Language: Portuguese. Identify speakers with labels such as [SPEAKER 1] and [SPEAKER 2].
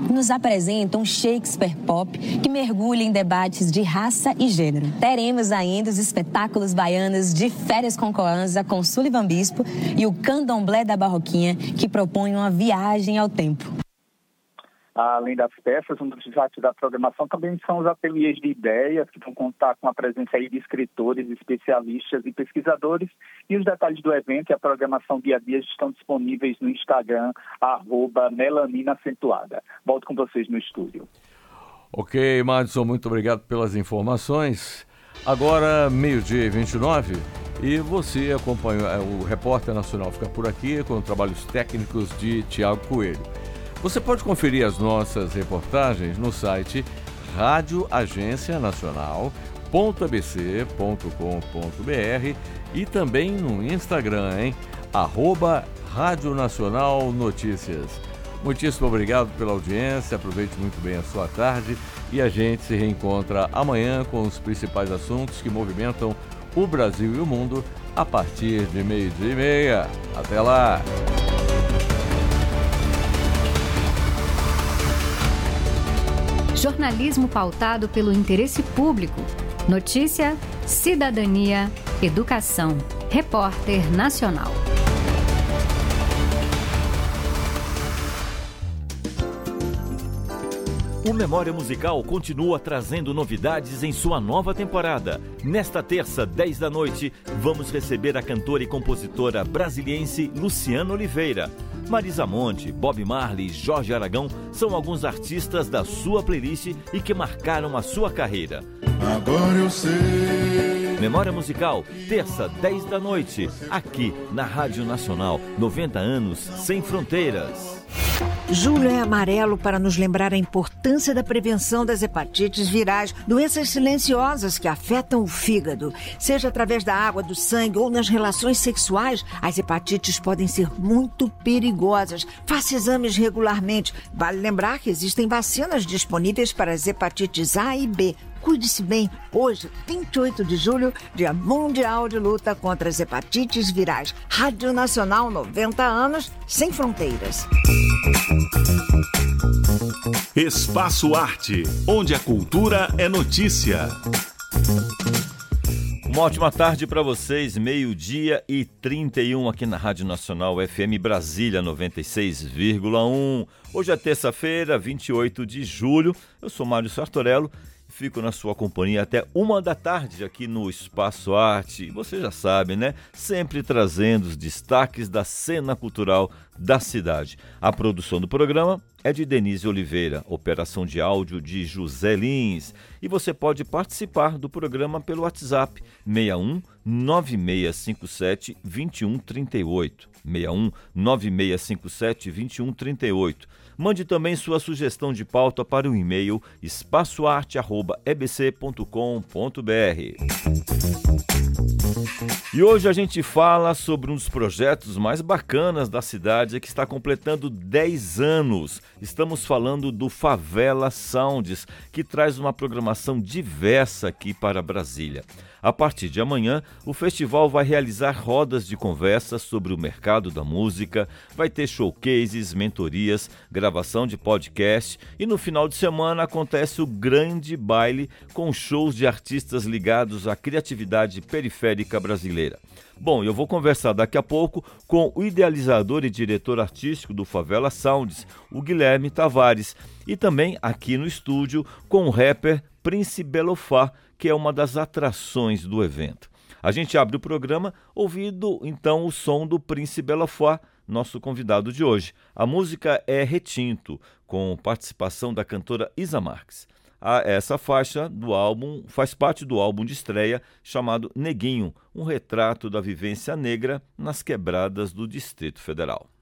[SPEAKER 1] nos apresenta um Shakespeare pop que mergulha em debates de raça e gênero. Teremos ainda os espetáculos baianos de Férias com Coanza, com Sullivan Bispo, e o Candomblé da Barroquinha, que propõe uma viagem ao tempo.
[SPEAKER 2] Além das peças, um dos destaques da programação também são os ateliês de ideias, que vão contar com a presença aí de escritores, especialistas e pesquisadores. E os detalhes do evento e a programação dia a dia estão disponíveis no Instagram, @melanina_acentuada. Volto com vocês no estúdio.
[SPEAKER 3] Ok, Madison, muito obrigado pelas informações. Agora, 12h29, e você acompanha, o Repórter Nacional fica por aqui com trabalhos técnicos de Tiago Coelho. Você pode conferir as nossas reportagens no site radioagencianacional.abc.com.br e também no Instagram, @Rádio Nacional Notícias. Muitíssimo obrigado pela audiência, aproveite muito bem a sua tarde e a gente se reencontra amanhã com os principais assuntos que movimentam o Brasil e o mundo a partir de 12h30. Até lá!
[SPEAKER 4] Jornalismo pautado pelo interesse público. Notícia, cidadania, educação. Repórter Nacional.
[SPEAKER 5] O Memória Musical continua trazendo novidades em sua nova temporada. Nesta terça, 10 da noite, vamos receber a cantora e compositora brasiliense Luciana Oliveira. Marisa Monte, Bob Marley e Jorge Aragão são alguns artistas da sua playlist e que marcaram a sua carreira.
[SPEAKER 6] Agora eu sei.
[SPEAKER 5] Memória Musical, terça, 10 da noite, aqui na Rádio Nacional. 90 anos sem fronteiras.
[SPEAKER 7] Julho é amarelo para nos lembrar a importância da prevenção das hepatites virais, doenças silenciosas que afetam o fígado. Seja através da água, do sangue ou nas relações sexuais, as hepatites podem ser muito perigosas. Faça exames regularmente. Vale lembrar que existem vacinas disponíveis para as hepatites A e B. Cuide-se bem. Hoje, 28 de julho, Dia Mundial de Luta contra as Hepatites Virais. Rádio Nacional, 90 anos, sem fronteiras.
[SPEAKER 6] Espaço Arte, onde a cultura é notícia.
[SPEAKER 5] Uma ótima tarde para vocês, 12h31 aqui na Rádio Nacional FM Brasília 96,1. Hoje é terça-feira, 28 de julho. Eu sou Mário Sartorello. Fico na sua companhia até 1 da tarde aqui no Espaço Arte. Você já sabe, né? Sempre trazendo os destaques da cena cultural da cidade. A produção do programa é de Denise Oliveira, operação de áudio de José Lins. E você pode participar do programa pelo WhatsApp 61 9657 2138. 61 9657 2138. Mande também sua sugestão de pauta para o e-mail espaçoarte@ebc.com.br. E hoje a gente fala sobre um dos projetos mais bacanas da cidade que está completando 10 anos. Estamos falando do Favela Sounds, que traz uma programação diversa aqui para Brasília. A partir de amanhã, o festival vai realizar rodas de conversas sobre o mercado da música, vai ter showcases, mentorias, gravação de podcast e no final de semana acontece o grande baile com shows de artistas ligados à criatividade periférica brasileira. Bom, eu vou conversar daqui a pouco com o idealizador e diretor artístico do Favela Sounds, o Guilherme Tavares, e também aqui no estúdio com o rapper Prince Belofá, que é uma das atrações do evento. A gente abre o programa ouvindo então o som do Prince Belofá, nosso convidado de hoje. A música é Retinto, com participação da cantora Isa Marques. Essa faixa do álbum faz parte do álbum de estreia chamado Neguinho, um retrato da vivência negra nas quebradas do Distrito Federal.